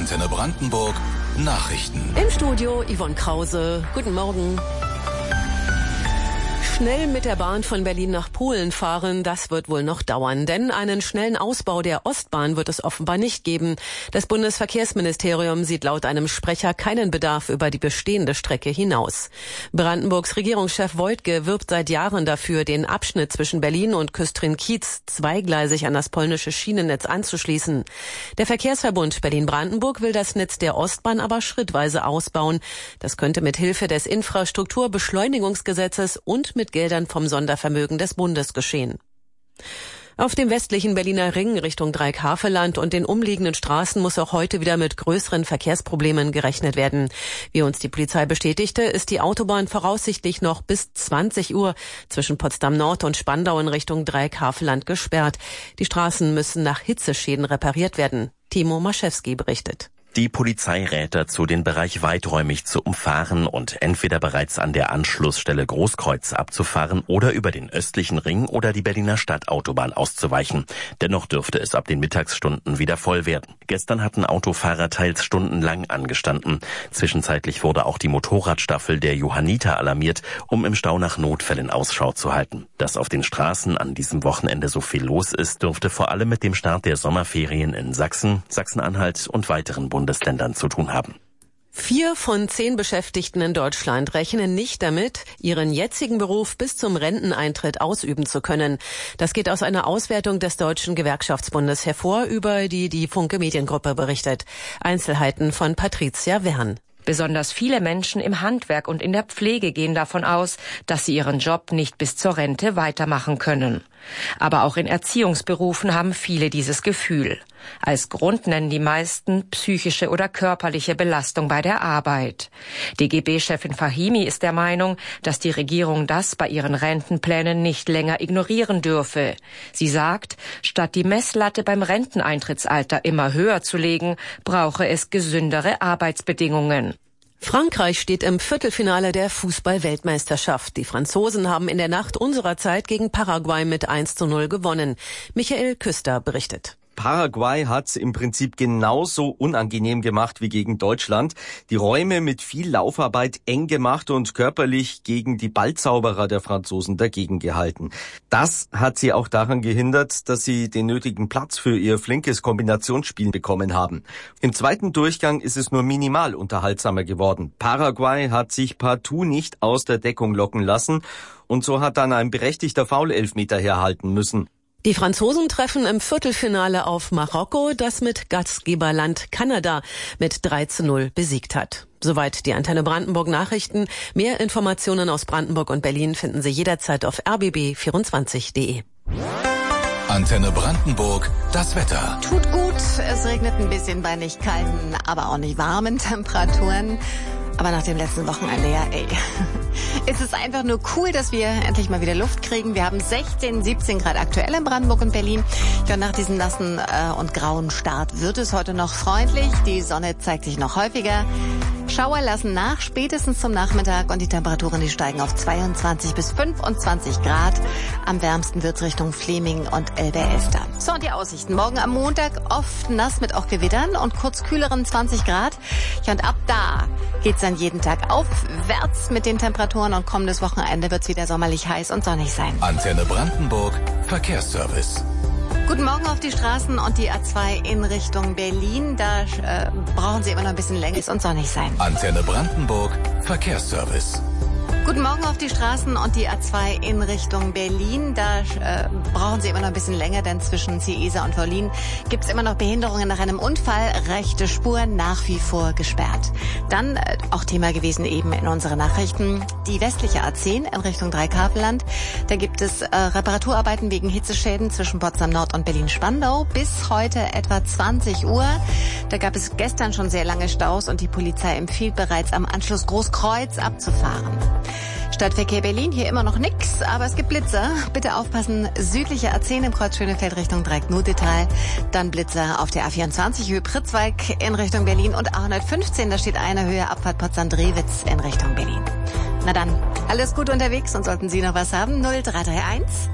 Antenne Brandenburg Nachrichten. Im Studio Yvonne Krause. Guten Morgen. Schnell mit der Bahn von Berlin nach Polen fahren, das wird wohl noch dauern, denn einen schnellen Ausbau der Ostbahn wird es offenbar nicht geben. Das Bundesverkehrsministerium sieht laut einem Sprecher keinen Bedarf über die bestehende Strecke hinaus. Brandenburgs Regierungschef Woidke wirbt seit Jahren dafür, den Abschnitt zwischen Berlin und Küstrin-Kiez zweigleisig an das polnische Schienennetz anzuschließen. Der Verkehrsverbund Berlin-Brandenburg will das Netz der Ostbahn aber schrittweise ausbauen. Das könnte mit Hilfe des Infrastrukturbeschleunigungsgesetzes und mit Geldern vom Sondervermögen des Bundes geschehen. Auf dem westlichen Berliner Ring Richtung Dreieck-Havelland und den umliegenden Straßen muss auch heute wieder mit größeren Verkehrsproblemen gerechnet werden. Wie uns die Polizei bestätigte, ist die Autobahn voraussichtlich noch bis 20 Uhr zwischen Potsdam Nord und Spandau in Richtung Dreieck-Havelland gesperrt. Die Straßen müssen nach Hitzeschäden repariert werden. Timo Maschewski berichtet. Die Polizei rät dazu, den Bereich weiträumig zu umfahren und entweder bereits an der Anschlussstelle Großkreuz abzufahren oder über den östlichen Ring oder die Berliner Stadtautobahn auszuweichen. Dennoch dürfte es ab den Mittagsstunden wieder voll werden. Gestern hatten Autofahrer teils stundenlang angestanden. Zwischenzeitlich wurde auch die Motorradstaffel der Johanniter alarmiert, um im Stau nach Notfällen Ausschau zu halten. Dass auf den Straßen an diesem Wochenende so viel los ist, dürfte vor allem mit dem Start der Sommerferien in Sachsen, Sachsen-Anhalt und weiteren Bundesländern zu tun haben. 4 von 10 Beschäftigten in Deutschland rechnen nicht damit, ihren jetzigen Beruf bis zum Renteneintritt ausüben zu können. Das geht aus einer Auswertung des Deutschen Gewerkschaftsbundes hervor, über die Funke Mediengruppe berichtet. Einzelheiten von Patricia Wern. Besonders viele Menschen im Handwerk und in der Pflege gehen davon aus, dass sie ihren Job nicht bis zur Rente weitermachen können. Aber auch in Erziehungsberufen haben viele dieses Gefühl. Als Grund nennen die meisten psychische oder körperliche Belastung bei der Arbeit. DGB-Chefin Fahimi ist der Meinung, dass die Regierung das bei ihren Rentenplänen nicht länger ignorieren dürfe. Sie sagt, statt die Messlatte beim Renteneintrittsalter immer höher zu legen, brauche es gesündere Arbeitsbedingungen. Frankreich steht im Viertelfinale der Fußball-Weltmeisterschaft. Die Franzosen haben in der Nacht unserer Zeit gegen Paraguay mit 1:0 gewonnen. Michael Küster berichtet. Paraguay hat's im Prinzip genauso unangenehm gemacht wie gegen Deutschland. Die Räume mit viel Laufarbeit eng gemacht und körperlich gegen die Ballzauberer der Franzosen dagegen gehalten. Das hat sie auch daran gehindert, dass sie den nötigen Platz für ihr flinkes Kombinationsspiel bekommen haben. Im zweiten Durchgang ist es nur minimal unterhaltsamer geworden. Paraguay hat sich partout nicht aus der Deckung locken lassen und so hat dann ein berechtigter Foul-Elfmeter herhalten müssen. Die Franzosen treffen im Viertelfinale auf Marokko, das mit Gastgeberland Kanada mit 3:0 besiegt hat. Soweit die Antenne Brandenburg Nachrichten. Mehr Informationen aus Brandenburg und Berlin finden Sie jederzeit auf rbb24.de. Antenne Brandenburg, das Wetter. Tut gut, es regnet ein bisschen bei nicht kalten, aber auch nicht warmen Temperaturen. Aber nach dem letzten Wochenende, ja, es ist einfach nur cool, dass wir endlich mal wieder Luft kriegen. Wir haben 16, 17 Grad aktuell in Brandenburg und Berlin. Ja, nach diesem nassen und grauen Start wird es heute noch freundlich. Die Sonne zeigt sich noch häufiger. Schauer lassen nach, spätestens zum Nachmittag, und die Temperaturen, die steigen auf 22 bis 25 Grad. Am wärmsten wird's Richtung Fleming und Elbe-Elster. So, und die Aussichten. Morgen am Montag oft nass mit auch Gewittern und kurz kühleren 20 Grad. Ja, und ab da geht's dann jeden Tag aufwärts mit den Temperaturen und kommendes Wochenende wird's wieder sommerlich heiß und sonnig sein. Antenne Brandenburg Verkehrsservice. Guten Morgen auf die Straßen und die A2 in Richtung Berlin. Da brauchen Sie immer noch ein bisschen länger und sonnig sein. Antenne Brandenburg Verkehrsservice. Guten Morgen auf die Straßen und die A2 in Richtung Berlin. Da brauchen Sie immer noch ein bisschen länger, denn zwischen Ciesa und Wollin gibt es immer noch Behinderungen nach einem Unfall. Rechte Spur nach wie vor gesperrt. Dann auch Thema gewesen eben in unseren Nachrichten. Die westliche A10 in Richtung Dreieck-Havelland. Da gibt es Reparaturarbeiten wegen Hitzeschäden zwischen Potsdam Nord und Berlin-Spandau. Bis heute etwa 20 Uhr. Da gab es gestern schon sehr lange Staus und die Polizei empfiehlt bereits am Anschluss Großkreuz abzufahren. Stadtverkehr Berlin, hier immer noch nix, aber es gibt Blitzer. Bitte aufpassen, südliche A10 im Kreuz Schönefeld Richtung Dreieck-Nudetal. Dann Blitzer auf der A24 Höhe Pritzwalk in Richtung Berlin und A115, da steht eine Höhe Abfahrt Potsdam-Drewitz in Richtung Berlin. Na dann, alles gut unterwegs und sollten Sie noch was haben, 0331